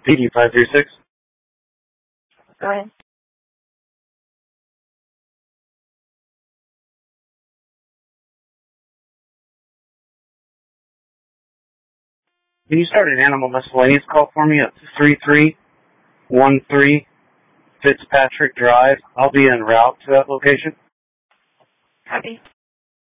PD536. Go ahead. Can you start an animal miscellaneous call for me at 3313 Fitzpatrick Drive? I'll be en route to that location. Copy.